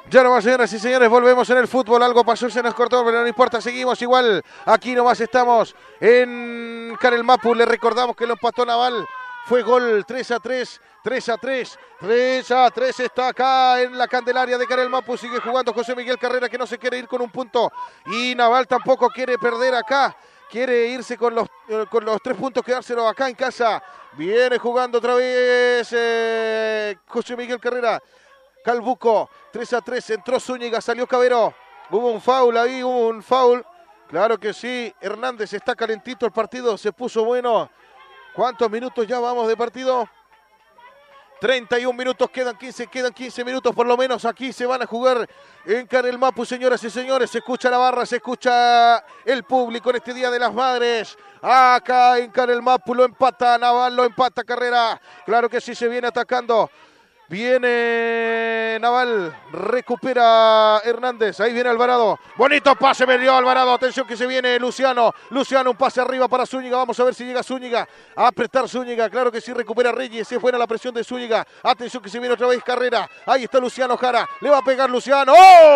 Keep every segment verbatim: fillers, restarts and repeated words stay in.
Ya nomás, señoras y señores, volvemos en el fútbol. Algo pasó, se nos cortó, pero no importa, seguimos igual. Aquí nomás estamos en Carelmapu. Le recordamos que lo empató Naval. Fue gol tres a tres, tres a tres, tres a tres. Está acá en la Candelaria de Carelmapu. Sigue jugando José Miguel Carrera, que no se quiere ir con un punto. Y Naval tampoco quiere perder acá. Quiere irse con los, eh, con los tres puntos, quedárselo acá en casa. Viene jugando otra vez eh, José Miguel Carrera. Calbuco, tres a tres, entró Zúñiga, salió Cabero. Hubo un foul ahí, hubo un foul. Claro que sí, Hernández está calentito el partido, se puso bueno. ¿Cuántos minutos ya vamos de partido? treinta y un minutos, quedan quince, quedan quince minutos por lo menos. Aquí se van a jugar en Carelmapu, señoras y señores. Se escucha la barra, se escucha el público en este Día de las Madres. Acá en Carelmapu lo empata Naval, lo empata Carrera. Claro que sí, se viene atacando. Viene Naval, recupera Hernández, ahí viene Alvarado, bonito pase, me dio Alvarado, atención que se viene Luciano, Luciano un pase arriba para Zúñiga, vamos a ver si llega Zúñiga, a apretar Zúñiga, claro que sí, recupera Reyes, es buena la presión de Zúñiga, atención que se viene otra vez Carrera, ahí está Luciano Jara, le va a pegar Luciano,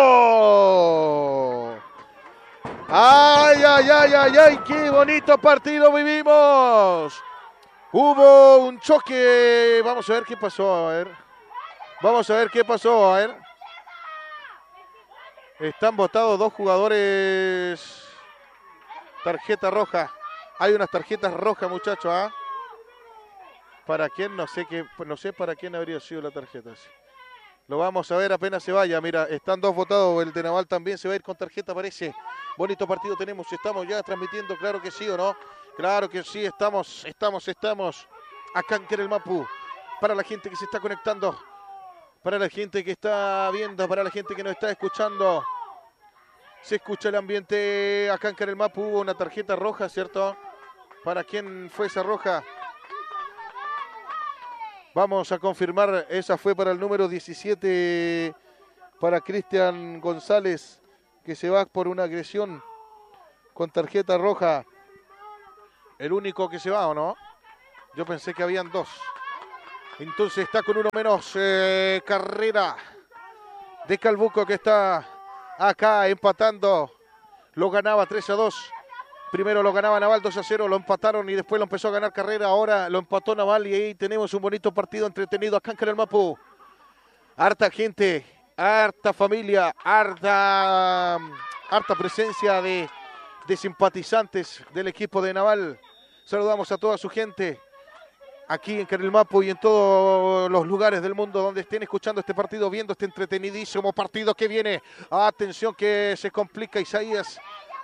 ¡oh! ¡Ay, ay, ay, ay, ay! ¡Qué bonito partido vivimos! Hubo un choque, vamos a ver qué pasó, a ver. Vamos a ver qué pasó, a ver. Están votados dos jugadores. Tarjeta roja. Hay unas tarjetas rojas, muchachos, ¿ah? ¿eh? ¿Para quién? No sé qué, no sé para quién habría sido la tarjeta. Lo vamos a ver apenas se vaya. Mira, están dos votados. El de Naval también se va a ir con tarjeta, parece. Bonito partido tenemos. Estamos ya transmitiendo, claro que sí o no. Claro que sí, estamos, estamos, estamos. Acá en Carelmapu. Para la gente que se está conectando. Para la gente que está viendo, para la gente que nos está escuchando. Se escucha el ambiente acá en Carelmapu. Hubo una tarjeta roja, ¿cierto? ¿Para quién fue esa roja? Vamos a confirmar, esa fue para el número diecisiete, para Cristian González, que se va por una agresión con tarjeta roja. El único que se va, ¿o no? Yo pensé que habían dos. Entonces está con uno menos eh, Carrera de Calbuco, que está acá empatando. Lo ganaba tres a dos. Primero lo ganaba Naval dos a cero, lo empataron y después lo empezó a ganar Carrera. Ahora lo empató Naval y ahí tenemos un bonito partido entretenido acá en Carelmapu. Harta gente, harta familia, harta, harta presencia de, de simpatizantes del equipo de Naval. Saludamos a toda su gente aquí en Carelmapu y en todos los lugares del mundo donde estén escuchando este partido, viendo este entretenidísimo partido que viene. Atención que se complica Isaías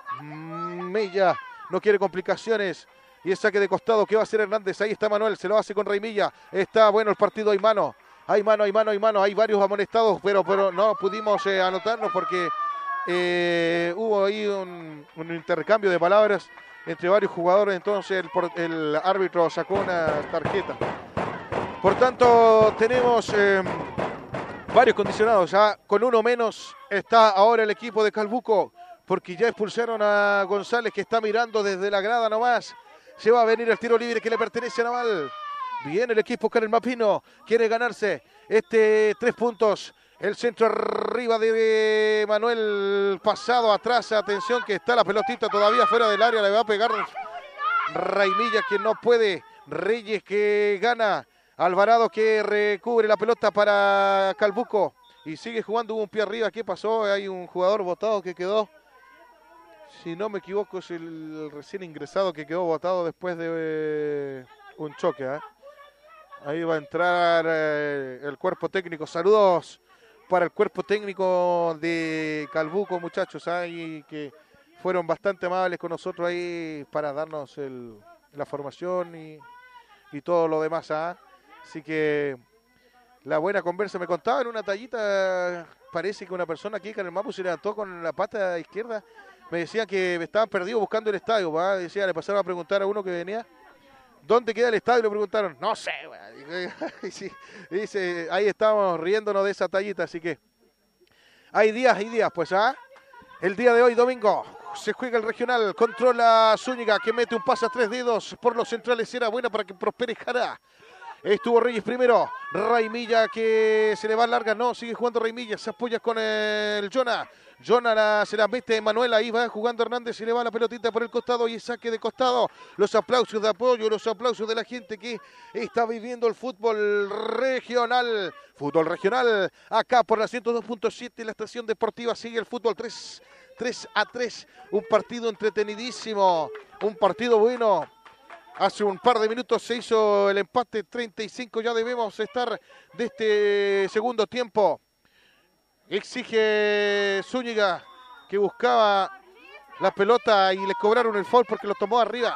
Mella, no quiere complicaciones. Y el saque de costado que va a hacer Hernández. Ahí está Manuel, se lo hace con Raimilla. Está bueno el partido, hay mano. Hay mano, hay mano, hay mano. Hay varios amonestados, pero, pero no pudimos eh, anotarnos porque eh, hubo ahí un, un intercambio de palabras entre varios jugadores, entonces el, el árbitro sacó una tarjeta. Por tanto, tenemos eh, varios condicionados. Ya con uno menos está ahora el equipo de Calbuco, porque ya expulsaron a González, que está mirando desde la grada nomás. Se va a venir el tiro libre que le pertenece a Naval. Bien el equipo Carelmapino, quiere ganarse este tres puntos. El centro arriba de Manuel, pasado atrás, atención que está la pelotita todavía fuera del área, le va a pegar Raimilla que no puede, Reyes que gana, Alvarado que recubre la pelota para Calbuco y sigue jugando, hubo un pie arriba, ¿qué pasó? Hay un jugador botado que quedó, si no me equivoco es el recién ingresado que quedó botado después de eh, un choque, ¿eh? Ahí va a entrar eh, el cuerpo técnico, saludos para el cuerpo técnico de Calbuco, muchachos, ahí que fueron bastante amables con nosotros ahí para darnos el, la formación y, y todo lo demás. ¿eh? Así que la buena conversa, me contaba en una tallita, parece que una persona aquí en Carelmapu se levantó con la pata izquierda, me decían que estaban perdidos buscando el estadio, ¿va? Decía, le pasaron a preguntar a uno que venía, ¿dónde queda el estadio? Le preguntaron. No sé, sí, dice, ahí estábamos riéndonos de esa tallita, así que hay días, hay días, pues, ¿ah? El día de hoy, domingo, se juega el regional, controla Zúñiga, que mete un pase a tres dedos por los centrales, era buena para que prospere Jara. Estuvo Reyes primero. Raimilla que se le va larga. No, sigue jugando Raimilla. Se apoya con el Jonah. Jonah la, se la mete Manuel. Ahí va jugando Hernández. Se le va la pelotita por el costado y saque de costado. Los aplausos de apoyo, los aplausos de la gente que está viviendo el fútbol regional. Fútbol regional. Acá por la ciento dos punto siete. La estación deportiva sigue el fútbol tres a tres. Un partido entretenidísimo. Un partido bueno. Hace un par de minutos se hizo el empate, treinta y cinco ya debemos estar de este segundo tiempo. Exige Zúñiga que buscaba la pelota y le cobraron el foul porque lo tomó arriba.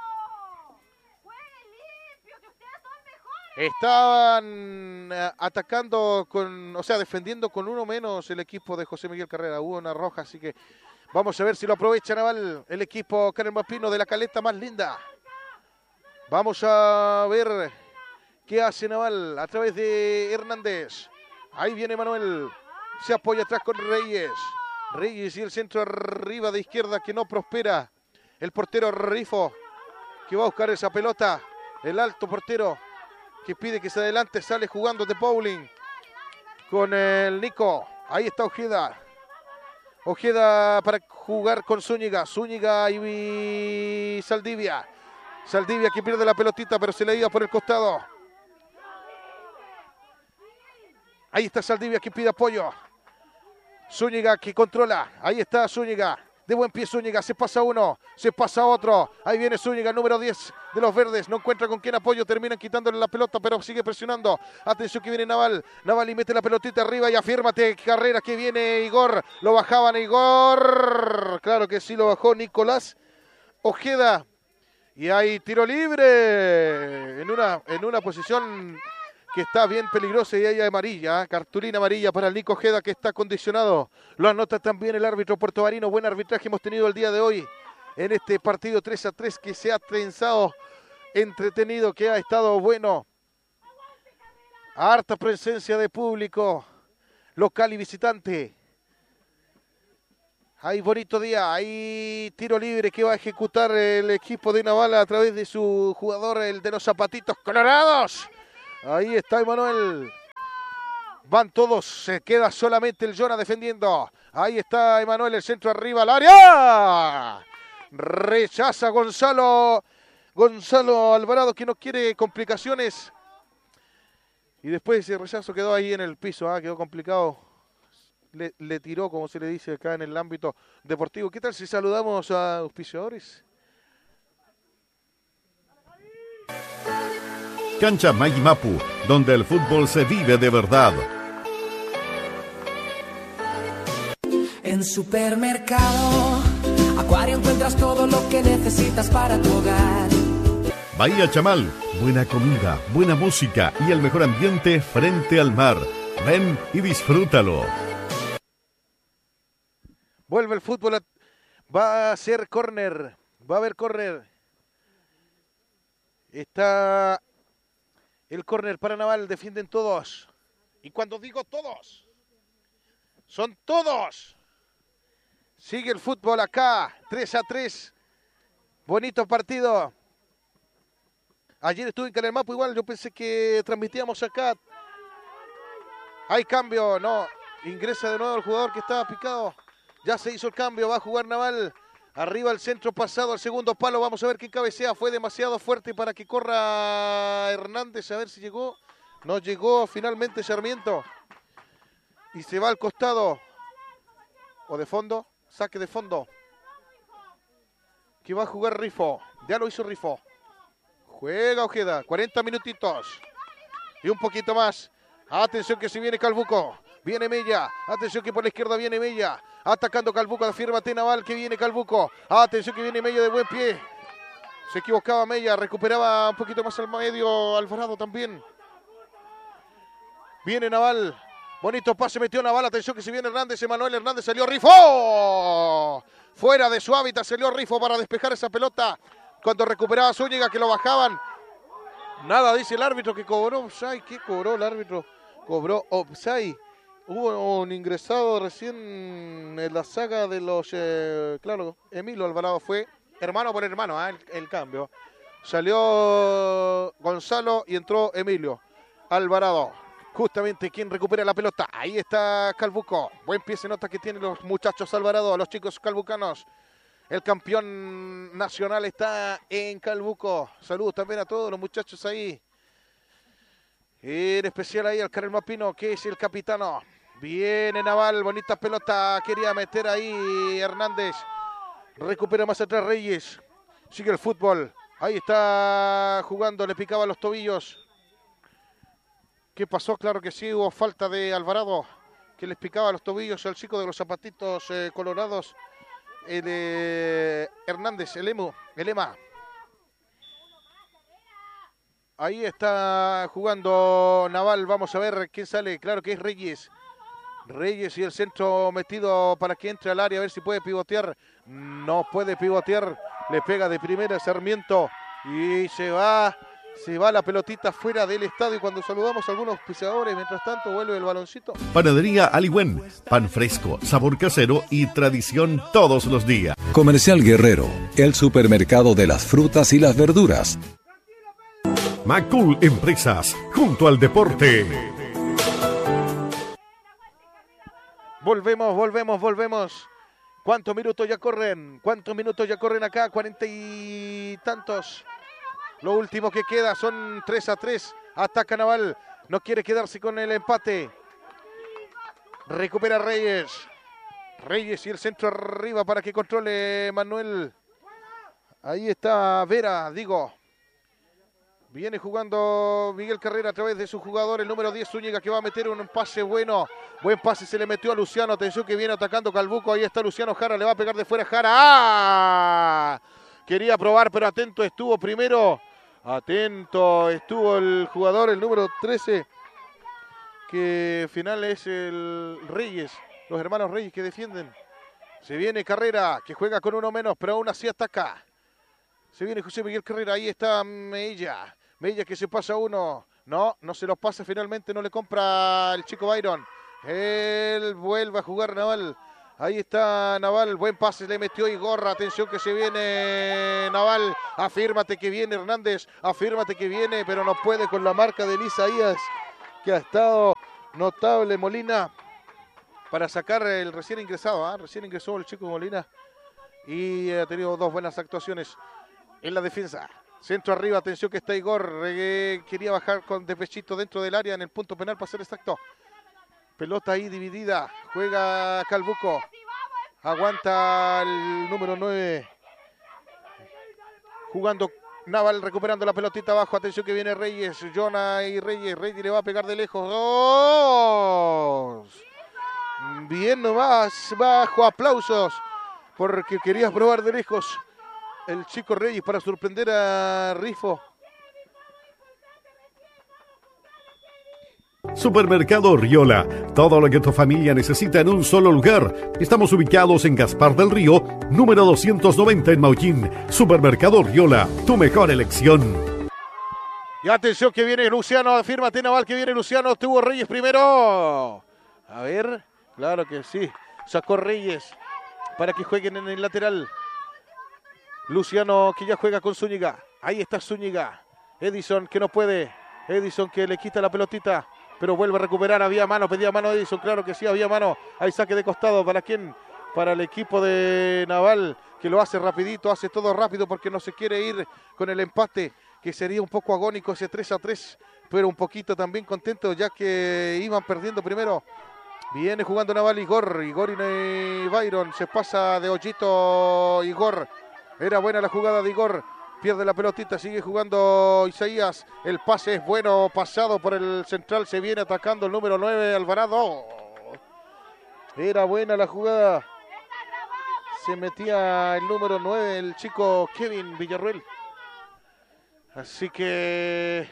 Estaban atacando con, o sea, defendiendo con uno menos el equipo de José Miguel Carrera. Hubo una roja, así que vamos a ver si lo aprovecha Naval, el equipo Karen Mapino de la caleta más linda. Vamos a ver qué hace Naval a través de Hernández. Ahí viene Manuel. Se apoya atrás con Reyes. Reyes y el centro arriba de izquierda que no prospera. El portero Rifo que va a buscar esa pelota. El alto portero que pide que se adelante. Sale jugando de bowling con el Nico. Ahí está Ojeda. Ojeda para jugar con Zúñiga. Zúñiga y Saldivia. Saldivia que pierde la pelotita, pero se le iba por el costado. Ahí está Saldivia que pide apoyo. Zúñiga que controla. Ahí está Zúñiga. De buen pie Zúñiga. Se pasa uno. Se pasa otro. Ahí viene Zúñiga, número diez de los verdes. No encuentra con quién apoyo. Terminan quitándole la pelota, pero sigue presionando. Atención que viene Naval. Naval y mete la pelotita arriba y afírmate. Carrera que viene Igor. Lo bajaban Igor. Claro que sí lo bajó Nicolás Ojeda. Y hay tiro libre en una, en una posición que está bien peligrosa y hay amarilla, cartulina amarilla para el Nico Ojeda que está condicionado. Lo anota también el árbitro puertobarino. Buen arbitraje hemos tenido el día de hoy en este partido tres a tres que se ha trenzado, entretenido, que ha estado bueno. Harta presencia de público, local y visitante. Hay bonito día, hay tiro libre que va a ejecutar el equipo de Naval a través de su jugador, el de los zapatitos colorados. Ahí está Emanuel. Van todos, se queda solamente el Jonah defendiendo. Ahí está Emanuel, el centro arriba al área. Rechaza Gonzalo, Gonzalo Alvarado que no quiere complicaciones. Y después ese rechazo quedó ahí en el piso, ¿eh? Quedó complicado. Le, le tiró, como se le dice acá en el ámbito deportivo. ¿Qué tal si saludamos a auspiciadores? Cancha Mayimapu, donde el fútbol se vive de verdad. En Supermercado Acuario encuentras todo lo que necesitas para tu hogar. Bahía Chamal, buena comida, buena música y el mejor ambiente frente al mar. Ven y disfrútalo. Vuelve el fútbol, a... va a ser córner, va a haber córner. Está el córner para Naval, defienden todos. Y cuando digo todos, son todos. Sigue el fútbol acá, tres a tres. Bonito partido. Ayer estuve en Calemapo igual, yo pensé que transmitíamos acá. Hay cambio, no. Ingresa de nuevo el jugador que estaba picado. Ya se hizo el cambio, va a jugar Naval. Arriba el centro pasado al segundo palo. Vamos a ver qué cabecea. Fue demasiado fuerte para que corra Hernández. A ver si llegó. No llegó finalmente Sarmiento. Y se va al costado. O de fondo. Saque de fondo. Que va a jugar Rifo. Ya lo hizo Rifo. Juega Ojeda. cuarenta minutitos. Y un poquito más. Atención que se viene Calbuco. Viene Mella. Atención que por la izquierda viene Mella. Atacando Calbuco. Afírmate Naval que viene Calbuco. Atención que viene Mella de buen pie. Se equivocaba Mella. Recuperaba un poquito más al medio Alvarado también. Viene Naval. Bonito pase metió Naval. Atención que se viene Hernández. Emanuel Hernández salió Rifo. Fuera de su hábitat salió Rifo para despejar esa pelota. Cuando recuperaba Zúñiga que lo bajaban. Nada dice el árbitro que cobró offside. ¿Qué cobró el árbitro? Cobró offside. Hubo un ingresado recién en la saga de los... Eh, claro, Emilio Alvarado fue hermano por hermano, ¿eh? el, el cambio. Salió Gonzalo y entró Emilio Alvarado. Justamente quien recupera la pelota. Ahí está Calbuco. Buen pie se nota que tienen los muchachos Alvarado, los chicos calbucanos. El campeón nacional está en Calbuco. Saludos también a todos los muchachos ahí. En especial ahí al Karel Mapino, que es el capitano. Viene Naval, bonita pelota. Quería meter ahí Hernández. Recupera más atrás Reyes. Sigue el fútbol. Ahí está jugando, le picaba los tobillos. ¿Qué pasó? Claro que sí, hubo falta de Alvarado, que les picaba los tobillos al chico de los zapatitos eh, colorados. El eh, Hernández, el Emo, el Ema. Ahí está jugando Naval, vamos a ver quién sale. Claro que es Reyes. Reyes y el centro metido para que entre al área, a ver si puede pivotear. No puede pivotear, le pega de primera Sarmiento y se va, se va la pelotita fuera del estadio. Cuando saludamos a algunos pisadores, mientras tanto vuelve el baloncito. Panadería Aliwen, pan fresco, sabor casero y tradición todos los días. Comercial Guerrero, el supermercado de las frutas y las verduras. Macul Empresas, junto al deporte. Volvemos, volvemos, volvemos. ¿Cuántos minutos ya corren? ¿Cuántos minutos ya corren acá? Cuarenta y tantos. Lo último que queda son tres a tres. Ataca Naval. No quiere quedarse con el empate. Recupera Reyes. Reyes y el centro arriba para que controle Manuel. Ahí está Vera, digo. Viene jugando Miguel Carrera a través de su jugador, el número diez, Zúñiga, que va a meter un pase bueno. Buen pase, se le metió a Luciano. Atención que viene atacando Calbuco. Ahí está Luciano Jara, le va a pegar de fuera Jara. ¡Ah! Quería probar, pero atento estuvo primero. Atento estuvo el jugador, el número trece, que final es el Reyes. Los hermanos Reyes que defienden. Se viene Carrera, que juega con uno menos, pero aún así ataca. Se viene José Miguel Carrera, ahí está Mella. Mella que se pasa uno. No, no se los pasa finalmente, no le compra el chico Byron. Él vuelve a jugar Naval. Ahí está Naval, buen pase, le metió Igorra. Atención que se viene Naval. Afírmate que viene Hernández. Afírmate que viene, pero no puede con la marca de Isaías, que ha estado notable Molina para sacar el recién ingresado. ¿eh? Recién ingresó el chico Molina y ha tenido dos buenas actuaciones en la defensa. Centro arriba, atención que está Igor, eh, quería bajar con de pechito dentro del área en el punto penal para ser exacto. Pelota ahí dividida, juega Calbuco, aguanta el número nueve, jugando Naval, recuperando la pelotita abajo, atención que viene Reyes, Jonah y Reyes, Reyes le va a pegar de lejos, ¡dos! Bien nomás, bajo aplausos, porque querías probar de lejos el chico Reyes para sorprender a Rifo. Supermercado Riola, todo lo que tu familia necesita en un solo lugar. Estamos ubicados en Gaspar del Río, número doscientos noventa en Maullín. Supermercado Riola, tu mejor elección. Y atención que viene Luciano, afírmate Naval que viene Luciano, tuvo Reyes primero. A ver, claro que sí, sacó Reyes para que jueguen en el lateral. Luciano que ya juega con Zúñiga. Ahí está Zúñiga. Edison que no puede. Edison que le quita la pelotita, pero vuelve a recuperar. Había mano, pedía mano Edison. Claro que sí, había mano. Hay saque de costado. ¿Para quién? Para el equipo de Naval, que lo hace rapidito, hace todo rápido porque no se quiere ir con el empate, que sería un poco agónico ese tres a tres, pero un poquito también contento ya que iban perdiendo primero. Viene jugando Naval Igor. Igor y Byron. Se pasa de hoyito Igor. Era buena la jugada de Igor, pierde la pelotita, sigue jugando Isaías, el pase es bueno, pasado por el central, se viene atacando el número nueve, Alvarado. Era buena la jugada, se metía el número nueve, el chico Kevin Villarruel. Así que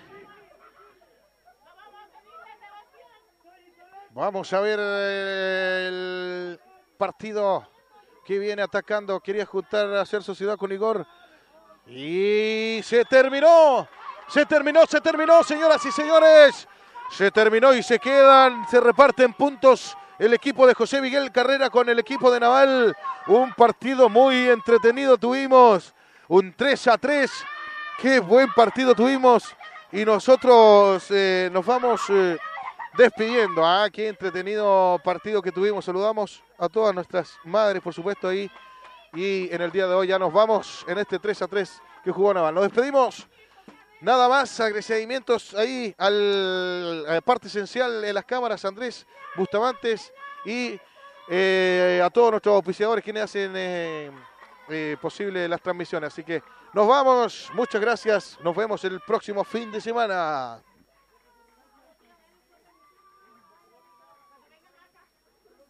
vamos a ver el partido. Que viene atacando, quería juntar a hacer sociedad con Igor. Y se terminó, se terminó, se terminó, señoras y señores. Se terminó y se quedan, se reparten puntos el equipo de José Miguel Carrera con el equipo de Naval. Un partido muy entretenido tuvimos, un tres a tres. Qué buen partido tuvimos y nosotros eh, nos vamos eh, despidiendo. Ah, qué entretenido partido que tuvimos. Saludamos a todas nuestras madres, por supuesto, ahí. Y en el día de hoy ya nos vamos en este tres a tres que jugó Naval. Nos despedimos. Nada más, agradecimientos ahí al, a la parte esencial en las cámaras, Andrés Bustamantes, y eh, a todos nuestros auspiciadores quienes hacen eh, eh, posible las transmisiones. Así que nos vamos, muchas gracias, nos vemos el próximo fin de semana.